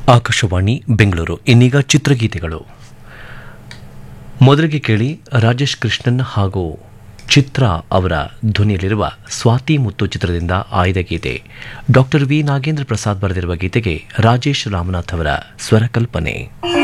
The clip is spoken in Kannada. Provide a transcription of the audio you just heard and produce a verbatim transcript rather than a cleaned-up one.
ಆಕಾಶವಾಣಿ ಬೆಂಗಳೂರು. ಇನ್ನೀಗ ಚಿತ್ರಗೀತೆಗಳು. ಮೊದಲಿಗೆ ಕೇಳಿ ರಾಜೇಶ್ ಕೃಷ್ಣನ್ ಹಾಗೂ ಚಿತ್ರ ಅವರ ಧ್ವನಿಯಲ್ಲಿರುವ ಸ್ವಾತಿ ಮುತ್ತು ಚಿತ್ರದಿಂದ ಆಯ್ದ ಗೀತೆ. ಡಾಕ್ಟರ್ ವಿ ನಾಗೇಂದ್ರ ಪ್ರಸಾದ್ ಬರೆದಿರುವ ಗೀತೆಗೆ ರಾಜೇಶ್ ರಾಮನಾಥ್ ಅವರ ಸ್ವರಕಲ್ಪನೆ.